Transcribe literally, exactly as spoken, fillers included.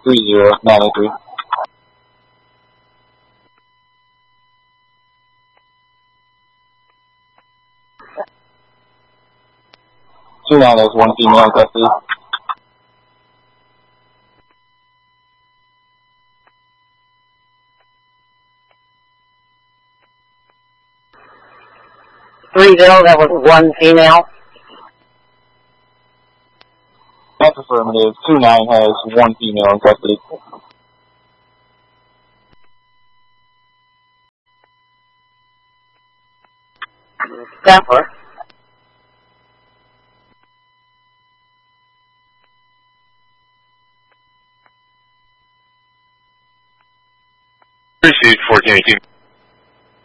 Three zero nine oh three. Two nine has one female in custody. Three zero, that was one female. That's affirmative. Two nine has one female in custody. Staffer. Received fourteen eighteen.